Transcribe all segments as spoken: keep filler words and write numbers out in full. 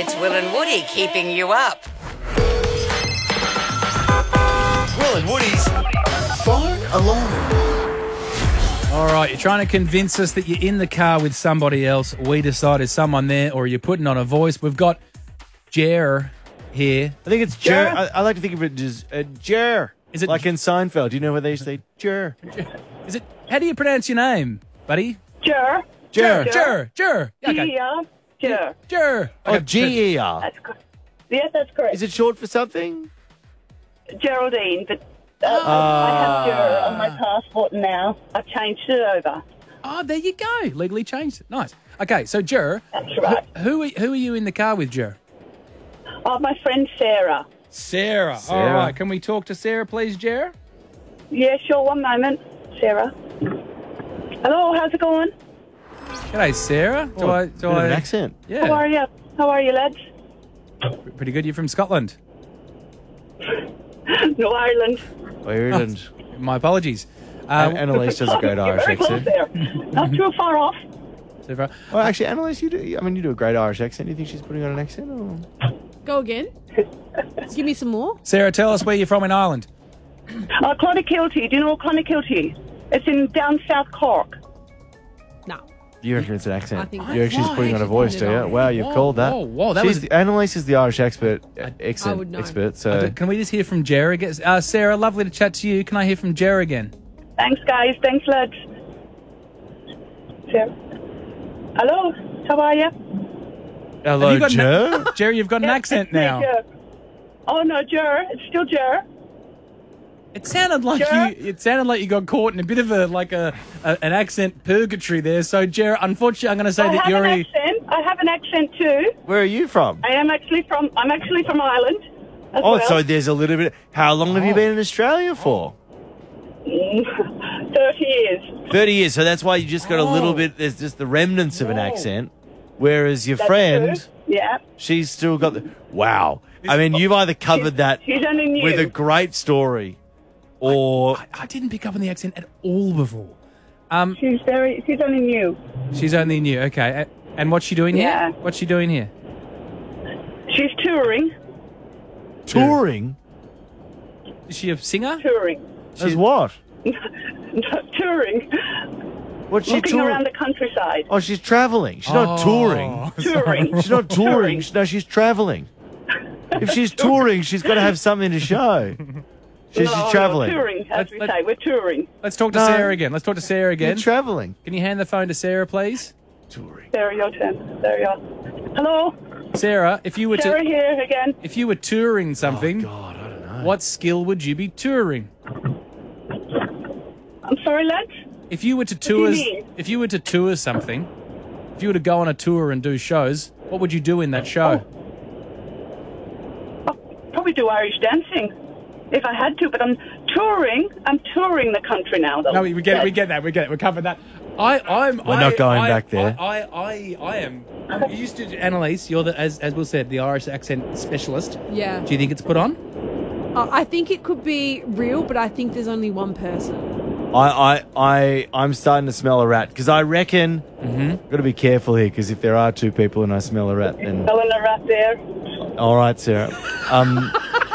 It's Will and Woody keeping you up. Will and Woody's Phone Alarm. All right, you're trying to convince us that you're in the car with somebody else. We decide there's someone there, or you're putting on a voice. We've got Jer here. I think it's Jer. I, I like to think of it as uh, Jer. Is it like in Seinfeld? Do you know where they say Jer? Is it? How do you pronounce your name, buddy? Jer. Jer. Jer. Jer. G E R. Jer. Jer. Oh, G E R. That's correct. Yes, that's correct. Is it short for something? Geraldine, but uh, I have Jer on my passport now. I've changed it over. Oh, there you go. Legally changed it. Nice. Okay, so Jer. That's right. Who, who, are, who are you in the car with, Jer? Oh, my friend Sarah. Sarah. Sarah. All right, can we talk to Sarah, please, Jer? Yeah, sure. One moment, Sarah. Hello, how's it going? G'day, Sarah. Do Oh, I? bit Do of I? an accent. Yeah. How are you? How are you, lads? Pretty good. You're from Scotland. No, Ireland. Ireland. My apologies. Uh, Um, Annalise does a great Irish Very close accent. there. Not too far off. Sarah. Well, actually, Annalise, you do. I mean, you do a great Irish accent. Do you think she's putting on an accent? Or? Go again. Give me some more. Sarah, tell us where you're from in Ireland. Uh, Clonakilty. Do you know Clonakilty? It's in down South Cork. No. You reckon it's an accent? I think you reckon she's Why? putting on a voice, do you? Wow, you've Whoa, called that. whoa, whoa, that she's was- the, Annalise is the Irish expert, uh, accent I would know. expert. I So don't- Can we just hear from Jer again? Uh, Sarah, lovely to chat to you. Can I hear from Jer again? Thanks, guys. Thanks, lads. Sarah. Hello. How are you? hello, Have you got an- Joe. Jer, you've got an accent now. Jer. Oh no, Jer. It's still Jer. It sounded like Jer? you. It sounded like you got caught in a bit of a like a, a an accent purgatory there. So, Jer, unfortunately, I'm going to say I that have you're. an a- accent. I have an accent too. Where are you from? I am actually from. I'm actually from Ireland. As Oh, well. so there's a little bit. How long have you Oh. been in Australia for? thirty years. Thirty years. So that's why you just got a little Oh. bit. There's just the remnants of an accent, whereas your That's friend, true. Yeah. she's still got the. Wow. I mean, you've either covered that She's only new. with a great story, or I, I didn't pick up on the accent at all before. Um, She's very. She's only new. she's only new. Okay, A- and what's she doing Yeah. here? What's she doing here? She's touring. touring. Is she a singer? Touring. As what? touring. What's she Looking touring? around the countryside. Oh, she's traveling. She's not Oh. touring. Touring. She's not touring. No, she's traveling. If she's touring, she's got to have something to show. She's, No, she's no, traveling. touring, as Let's- we let's- say. We're touring. Let's talk to No. Sarah again. Let's talk to Sarah You're again. traveling. Can you hand the phone to Sarah, please? Touring. There your turn. There you are. Hello. Sarah, if you were Sarah to here again. if you were touring something, God, I don't know. what skill would you be touring? I'm sorry, lads. If you were to do you tour, mean? if you were to tour something, if you were to go on a tour and do shows, what would you do in that show? I'll probably do Irish dancing if I had to, but I'm touring. I'm touring the country now, though. No, we get it. We get that. We get it. We covered that. I, I'm. We're I, not going I, back there. I, I, I, I am. You used to, Annalise. You're the, as as Will said, the Irish accent specialist. Yeah. Do you think it's put on? Uh, I think it could be real, but I think there's only one person. I, I, I, I'm starting to smell a rat because I reckon. Mm-hmm. Got to be careful here because if there are two people and I smell a rat, then Smelling a rat there. all right, Sarah. Um,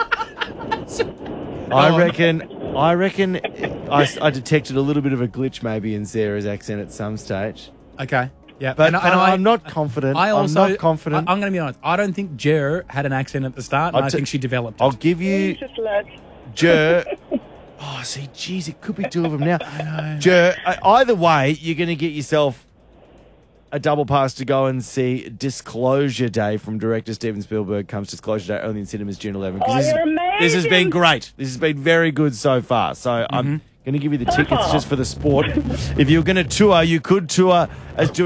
I on. reckon. I reckon. I, I detected a little bit of a glitch maybe in Sarah's accent at some stage, Okay. Yeah. but, And I- but and I- I'm not confident. I also, I'm not confident. I, am going to be honest. I don't think Jer had an accent at the start, and I'll I t- think she developed it. I'll give you Jesus, lads. Jer. Oh, see, geez, it could be two of them now. Jer, uh, either way, you're going to get yourself a double pass to go and see Disclosure Day from director Steven Spielberg. Comes Disclosure Day only in cinemas June eleventh. 'Cause Oh, this, you're is- amazing. this has been great. This has been very good so far. So I'm going to give you the tickets far. just for the sport. If you're going to tour, you could tour as doing.